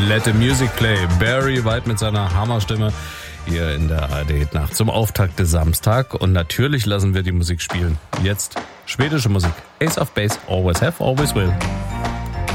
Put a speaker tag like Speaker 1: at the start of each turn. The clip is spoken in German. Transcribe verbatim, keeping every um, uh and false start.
Speaker 1: Let the Music Play. Barry White mit seiner Hammerstimme hier in der A R D-Nacht zum Auftakt des Samstag. Und natürlich lassen wir die Musik spielen. Jetzt schwedische Musik. Ace of Base, always have, always will.